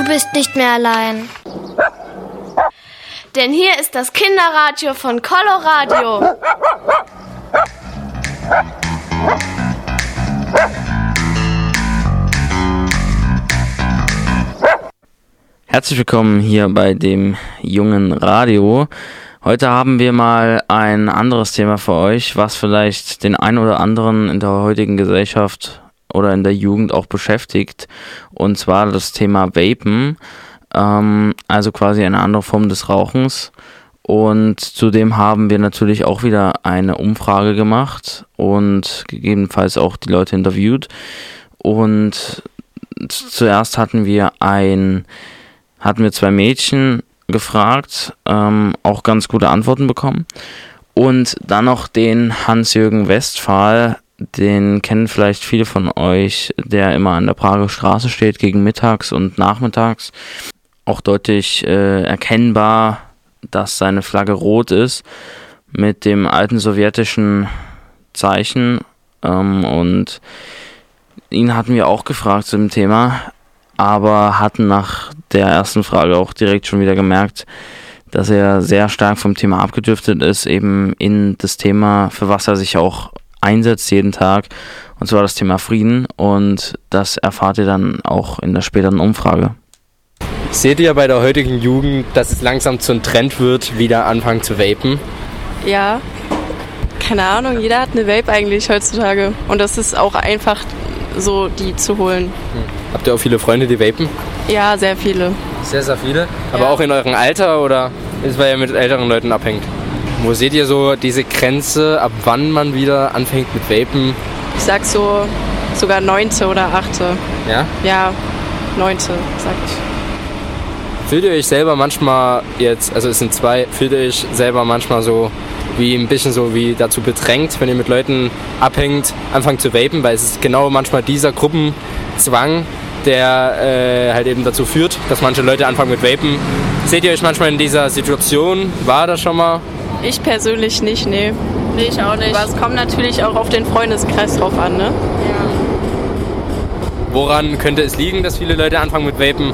bist nicht mehr allein. Denn hier ist das Kinderradio von Coloradio. Herzlich willkommen hier bei dem jungen Radio. Heute haben wir mal ein anderes Thema für euch, was vielleicht den einen oder anderen in der heutigen Gesellschaft oder in der Jugend auch beschäftigt. Und zwar das Thema Vapen, also quasi eine andere Form des Rauchens. Und zudem haben wir natürlich auch wieder eine Umfrage gemacht und gegebenenfalls auch die Leute interviewt. Und zuerst hatten wir zwei Mädchen gefragt, auch ganz gute Antworten bekommen. Und dann noch den Hans-Jürgen Westphal, den kennen vielleicht viele von euch, der immer an der Prager Straße steht, gegen mittags und nachmittags. Auch deutlich erkennbar, dass seine Flagge rot ist, mit dem alten sowjetischen Zeichen. Und ihn hatten wir auch gefragt zu dem Thema, aber hatten nach der ersten Frage auch direkt schon wieder gemerkt, dass er sehr stark vom Thema abgedriftet ist, eben in das Thema, für was er sich auch einsetzt jeden Tag, und zwar das Thema Frieden, und das erfahrt ihr dann auch in der späteren Umfrage. Seht ihr bei der heutigen Jugend, dass es langsam zum Trend wird, wieder anfangen zu vapen? Ja, keine Ahnung, jeder hat eine Vape eigentlich heutzutage und das ist auch einfach so, die zu holen. Habt ihr auch viele Freunde, die vapen? Ja, sehr viele. Sehr, sehr viele? Aber Ja. auch in eurem Alter oder ist, weil ihr mit älteren Leuten abhängt? Wo seht ihr so diese Grenze, ab wann man wieder anfängt mit Vapen? Ich sag so sogar 9. oder 8. Ja? Ja, 9. sag ich. Fühlt ihr euch selber manchmal jetzt, also es sind zwei, fühlt ihr euch selber manchmal so wie ein bisschen so wie dazu bedrängt, wenn ihr mit Leuten abhängt, anfangt zu vapen, weil es ist genau manchmal dieser Gruppenzwang, der halt eben dazu führt, dass manche Leute anfangen mit Vapen. Seht ihr euch manchmal in dieser Situation? War das schon mal? Ich persönlich nicht, nee. Nee, ich auch nicht. Aber es kommt natürlich auch auf den Freundeskreis drauf an, ne? Ja. Woran könnte es liegen, dass viele Leute anfangen mit Vapen?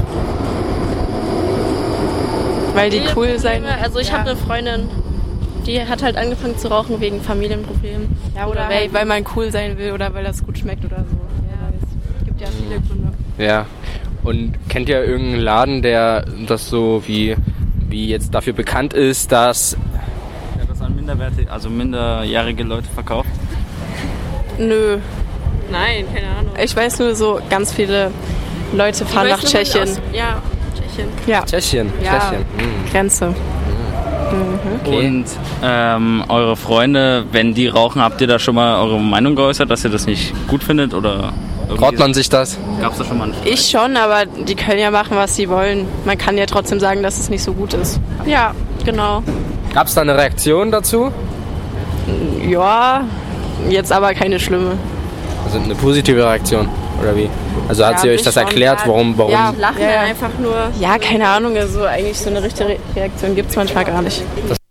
Weil die cool sein. Also ich habe eine Freundin, die hat halt angefangen zu rauchen wegen Familienproblemen. Ja, oder halt, weil man cool sein will oder weil das gut schmeckt oder so. Ja, es gibt ja viele Gründe. Ja. Und kennt ihr irgendeinen Laden, der das so wie jetzt dafür bekannt ist, dass Das an minderjährige Leute verkauft? Nö. Nein, keine Ahnung. Ich weiß nur so, ganz viele Leute fahren nach Tschechien. Ja, Tschechien. Ja, Tschechien? Ja. Tschechien. Grenze. Okay. Und eure Freunde, wenn die rauchen, habt ihr da schon mal eure Meinung geäußert, dass ihr das nicht gut findet? Oder Traut man sich das? Gab es da schon mal einen Streit? Ich schon, aber die können ja machen, was sie wollen. Man kann ja trotzdem sagen, dass es nicht so gut ist. Ja, genau. Gab es da eine Reaktion dazu? Ja, jetzt aber keine schlimme. Also eine positive Reaktion, oder wie? Also hat Ja, sie euch mich das schon, erklärt, ja. warum? Ja. Lachen Ja. einfach nur. Ja, keine Ahnung, also eigentlich so eine richtige Reaktion gibt es manchmal gar nicht.